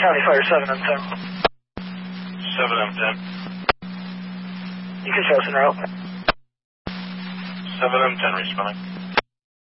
County Fire 7M10. 7M10. You can show us en route. 7M10 responding.